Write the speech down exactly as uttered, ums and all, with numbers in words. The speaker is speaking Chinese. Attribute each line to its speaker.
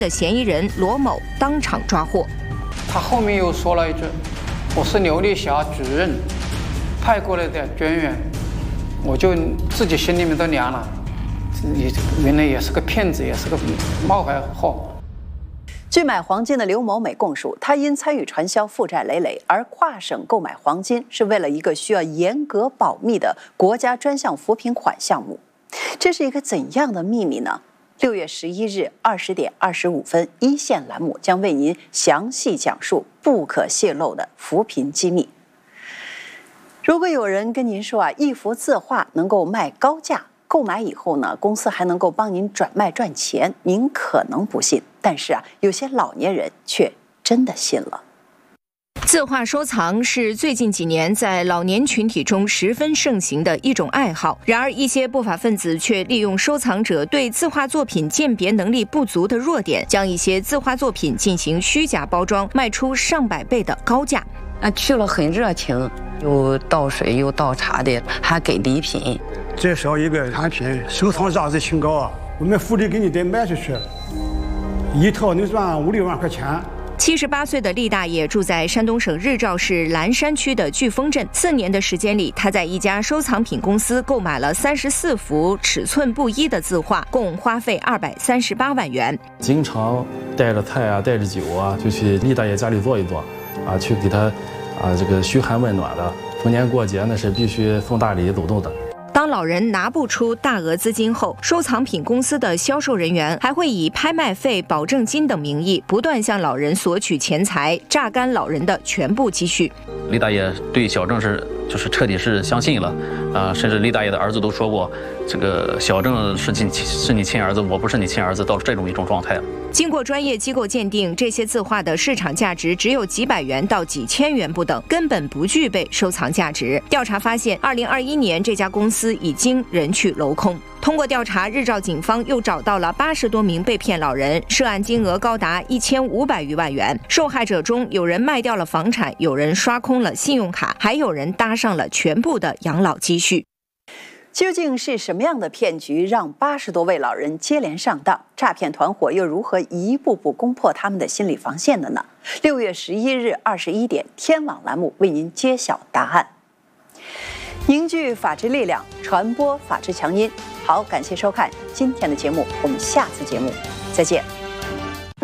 Speaker 1: 的嫌疑人罗某当场抓获。
Speaker 2: 他后面又说了一句：“我是刘丽霞主任派过来的专员。”我就自己心里面都凉了，你原来也是个骗子，也是个冒牌货。
Speaker 3: 拒买黄金的刘某美供述，他因参与传销负债累累，而跨省购买黄金是为了一个需要严格保密的国家专项扶贫款项目。这是一个怎样的秘密呢？六月十一日二十点二十五分，一线栏目将为您详细讲述不可泄露的扶贫机密。如果有人跟您说啊，一幅字画能够卖高价，购买以后呢，公司还能够帮您转卖赚钱，您可能不信，但是啊，有些老年人却真的信了。
Speaker 1: 字画收藏是最近几年在老年群体中十分盛行的一种爱好，然而一些不法分子却利用收藏者对字画作品鉴别能力不足的弱点，将一些字画作品进行虚假包装，卖出上百倍的高价。
Speaker 4: 啊，去了很热情，有倒水有倒茶的，还给礼品。
Speaker 5: 介绍一个产品，收藏价值挺高啊，我们福利给你得卖出去，一套能赚五六万块钱。
Speaker 1: 七十八岁的厉大爷住在山东省日照市蓝山区的巨峰镇。四年的时间里，他在一家收藏品公司购买了三十四幅尺寸不一的字画，共花费二百三十八万元。
Speaker 6: 经常带着菜啊，带着酒啊，就去厉大爷家里坐一坐，啊，去给他啊这个嘘寒问暖的。逢年过节那是必须送大礼走动的。
Speaker 1: 当老人拿不出大额资金后，收藏品公司的销售人员还会以拍卖费、保证金等名义，不断向老人索取钱财，榨干老人的全部积蓄。
Speaker 7: 厉大爷对小郑是就是彻底是相信了，啊、呃，甚至厉大爷的儿子都说过，这个小郑是你是你亲儿子，我不是你亲儿子，到这种一种状态。
Speaker 1: 经过专业机构鉴定，这些字画的市场价值只有几百元到几千元不等，根本不具备收藏价值。调查发现，二零二一年这家公司已经人去楼空。通过调查，日照警方又找到了八十多名被骗老人，涉案金额高达一千五百余万元。受害者中，有人卖掉了房产，有人刷空了信用卡，还有人搭上了全部的养老积蓄。
Speaker 3: 究竟是什么样的骗局让八十多位老人接连上当？诈骗团伙又如何一步步攻破他们的心理防线的呢？六月十一日二十一点，天网栏目为您揭晓答案。凝聚法治力量，传播法治强音。好，感谢收看今天的节目，我们下次节目再见。